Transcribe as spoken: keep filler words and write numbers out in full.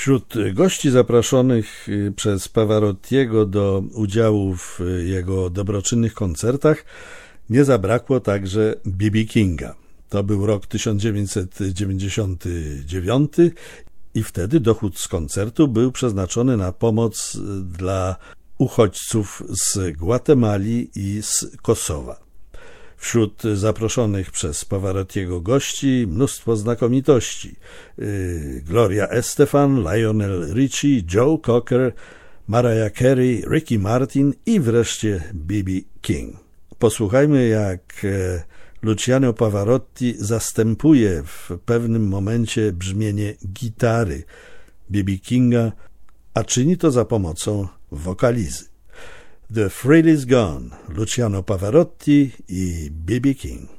Wśród gości zaproszonych przez Pavarottiego do udziału w jego dobroczynnych koncertach nie zabrakło także B B Kinga. To był rok tysiąc dziewięćset dziewięćdziesiąty dziewiąty i wtedy dochód z koncertu był przeznaczony na pomoc dla uchodźców z Gwatemali i z Kosowa. Wśród zaproszonych przez Pavarottiego gości mnóstwo znakomitości. Gloria Estefan, Lionel Richie, Joe Cocker, Mariah Carey, Ricky Martin i wreszcie B B King. Posłuchajmy, jak Luciano Pavarotti zastępuje w pewnym momencie brzmienie gitary B B Kinga, a czyni to za pomocą wokalizy. The Thrill Is Gone, Luciano Pavarotti i B B King.